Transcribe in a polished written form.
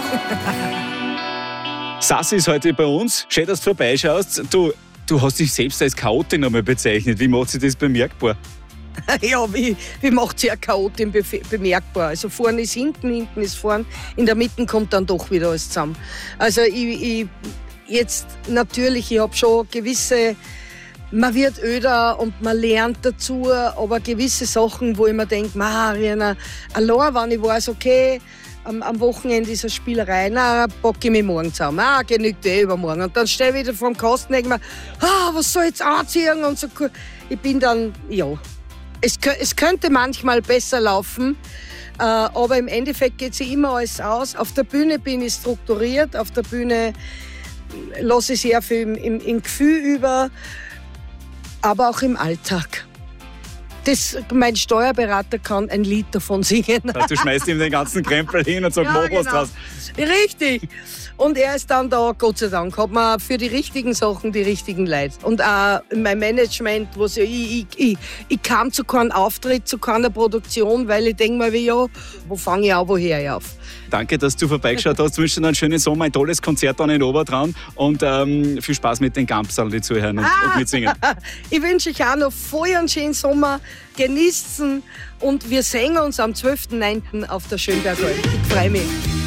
Sassi ist heute bei uns. Schön, dass du vorbeischaust. Du hast dich selbst als Chaotin einmal bezeichnet. Wie macht sich das bemerkbar? Ja, wie macht sich eine Chaotin bemerkbar? Also vorne ist hinten ist vorne, in der Mitte kommt dann doch wieder alles zusammen. Also ich habe schon gewisse, man wird öder und man lernt dazu, aber gewisse Sachen, wo ich mir denke, Mariana, allein wenn ich weiß, okay, am Wochenende ist eine Spielerei, na, packe ich mich morgen zusammen, genügt übermorgen. Und dann stehe ich wieder vor dem Kasten und denke mir, was soll ich jetzt anziehen? Und so. Ich bin dann, ja, es könnte manchmal besser laufen, aber im Endeffekt geht sich immer alles aus. Auf der Bühne bin ich strukturiert, auf der Bühne lasse ich sehr viel im Gefühl über, aber auch im Alltag. Mein Steuerberater kann ein Lied davon singen. Du schmeißt ihm den ganzen Krempel hin und sagst, mach was draus. Richtig. Und er ist dann da, Gott sei Dank, hat man für die richtigen Sachen die richtigen Leute. Und auch mein Management, wo ich kam zu keinem Auftritt, zu keiner Produktion, weil ich denke mir, wo fange ich an, wo höre ich auf? Danke, dass du vorbeigeschaut hast. Ich wünsche dir einen schönen Sommer, ein tolles Konzert dann in Obertraun und viel Spaß mit den Gampsern, die zuhören und mitsingen. Ich wünsche euch auch noch voll einen schönen Sommer. Genießen und wir sehen uns am 12.09. auf der Schönbergalm. Ich freue mich.